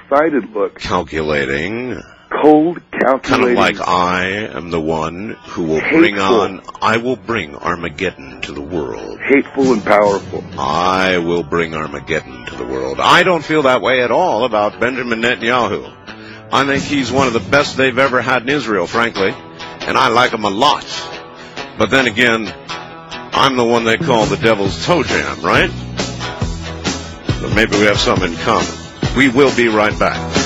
excited look. Calculating. Cold, calculating. Kind of like I am the one who will I will bring Armageddon to the world. Hateful and powerful. I will bring Armageddon to the world. I don't feel that way at all about Benjamin Netanyahu. I think he's one of the best they've ever had in Israel, frankly, and I like him a lot. But then again, I'm the one they call the devil's toe jam, right? So maybe we have something in common. We will be right back.